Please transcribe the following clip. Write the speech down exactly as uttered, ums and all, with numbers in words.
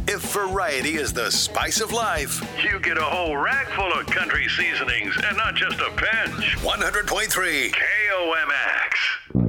If variety is the spice of life, You get a whole rack full of country seasonings and not just a pinch. one hundred point three K O M X.